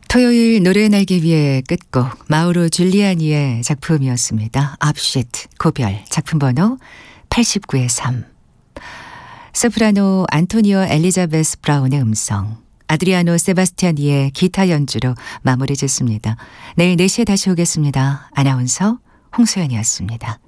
토요일 노래 날개 위의 끝곡 마우로 줄리아니의 작품이었습니다. 앞쉿 고별 작품 번호 89의 3. 소프라노 안토니오 엘리자베스 브라운의 음성, 아드리아노 세바스티아니의 기타 연주로 마무리 짓습니다. 내일 4시에 다시 오겠습니다. 아나운서 홍소연이었습니다.